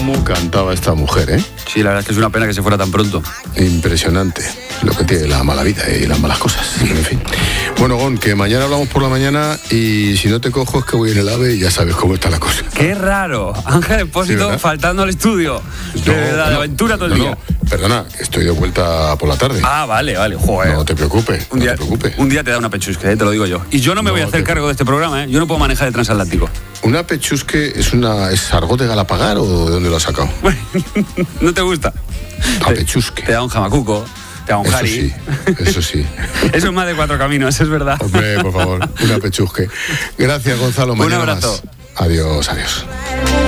cómo cantaba esta mujer, ¿eh? Sí, la verdad es que es una pena que se fuera tan pronto. Impresionante lo que tiene la mala vida y las malas cosas. En fin. Bueno, Gon, que mañana hablamos por la mañana y si no te cojo es que voy en el AVE y ya sabes cómo está la cosa. ¡Qué raro! Ángel Expósito Sí, faltando al estudio. De verdad, de aventura todo el día. Perdona, estoy de vuelta por la tarde. Ah, vale, joder. No te preocupes, Un día, no te preocupes. Un día te da una pechusca, te lo digo yo. Y yo no me voy a hacer cargo de este programa, ¿eh? Yo no puedo manejar el transatlántico. ¿Una pechusque es argot de Galapagar o de dónde lo has sacado? ¿No te gusta? La pechusque. Te da un jamacuco, te da un jari. Eso sí. Eso es más de 4 caminos, es verdad. Hombre, por favor, una pechusque. Gracias, Gonzalo. Mañana Un abrazo. más. Adiós.